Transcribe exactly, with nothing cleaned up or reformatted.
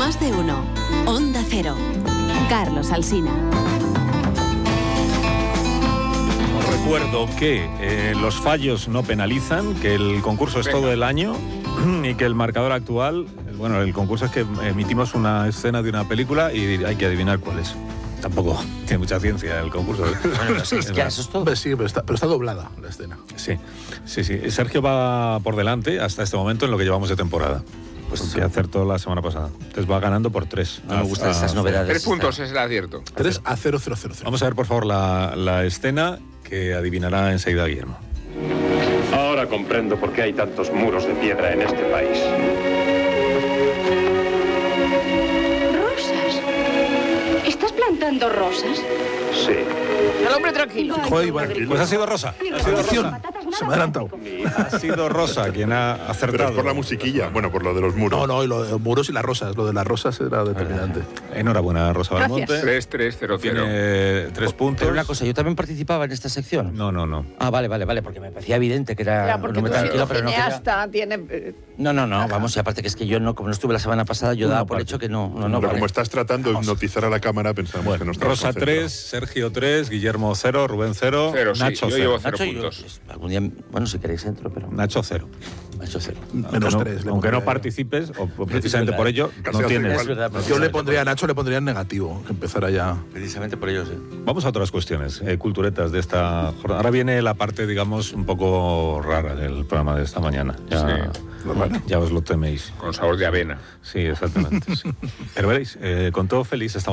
Más de uno. Onda Cero. Carlos Alsina. Os recuerdo que eh, los fallos no penalizan, que el concurso es Venga. todo el año y que el marcador actual, bueno, el concurso es que emitimos una escena de una película y hay que adivinar cuál es. Tampoco tiene mucha ciencia el concurso. Bueno, sí, es que eso es todo. Hombre, sí, pero está, pero está doblada la escena. Sí, sí, sí. Sergio va por delante hasta este momento en lo que llevamos de temporada. Pues que acertó la semana pasada. Entonces va ganando por tres. No me gustan estas novedades. Tres puntos es el acierto. tres a cero cero cero. Vamos a ver, por favor, la, la escena que adivinará enseguida Guillermo. Ahora comprendo por qué hay tantos muros de piedra en este país. ¿Rosas? ¿Estás plantando rosas? Sí. El hombre tranquilo. Joder, Iván, Pues ha sido Rosa. Ha sido Rosa. se me ha adelantado. Ha sido Rosa quien ha acertado. Pero es por la musiquilla, bueno, por lo de los muros. No, no, y lo de los muros y las rosas. Lo de las rosas era determinante. Enhorabuena, Rosa Belmonte. tres tres cero cero. Tiene tres puntos. Pero una cosa, ¿yo también participaba en esta sección? No, no, no. Ah, vale, vale, vale, porque me parecía evidente que era... Ya, porque no me tú has tranquilo, sido pero no quería- cineasta, tiene... eh, No, no, no, vamos, y aparte que es que yo no, como no estuve la semana pasada, yo Tú daba no por partes. hecho que no, no, no, Pero vale. como estás tratando de hipnotizar a la cámara, pensamos Bueno, que no estás Rosa tres, Sergio tres, Guillermo cero, Rubén cero, Cero, sí, Nacho yo cero. llevo cero Nacho, yo, puntos. pues, algún día, bueno, si queréis entro, pero... Nacho cero. Nacho cero. Menos aunque no, tres. le aunque no pondría yo. participes, o o precisamente verdad. por ello, Casi no hace tienes. igual. Es verdad, Yo le precisamente pondría a Nacho, le pondría en negativo, que empezara ya. Precisamente por ello, sí. Vamos a otras cuestiones, eh, culturetas de esta jornada. Ahora viene la parte, digamos, un poco rara del programa de esta mañana. Ya, Sí. ya os lo teméis. Con sabor de avena. Sí, exactamente. Sí. Pero veréis, eh, con todo feliz esta